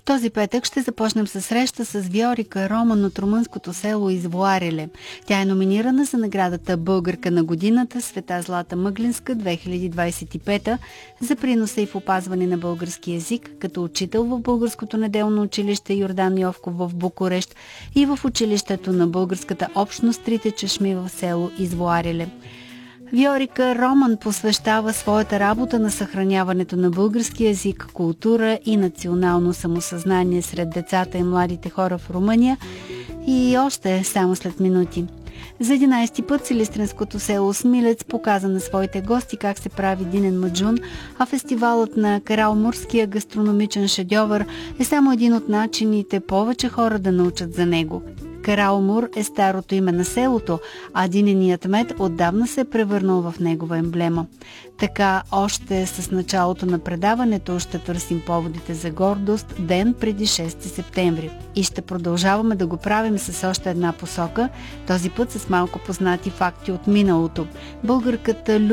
Този петък ще започнем със среща с Виорика Роман от румънското село Извоареле. Тя е номинирана за наградата Българка на годината Света Злата Мъглинска 2025 за приноса и в опазване на български език, като учител в Българското неделно училище Йордан Йовков в Букурещ и в училището на българската общност Трите чешми в село Извоареле. Виорика Роман посвещава своята работа на съхраняването на български език, култура и национално самосъзнание сред децата и младите хора в Румъния и още само след минути. За 11-ти път силистренското село Смилец показа на своите гости как се прави динен маджун, а фестивалът на караумурския гастрономичен шедьовър е само един от начините повече хора да научат за него. Караумур е старото име на селото, а диненият мед отдавна се е превърнал в негова емблема. Така, още с началото на предаването ще търсим поводите за гордост ден преди 6 септември. И ще продължаваме да го правим с още една посока, този път с малко познати факти от миналото. Българката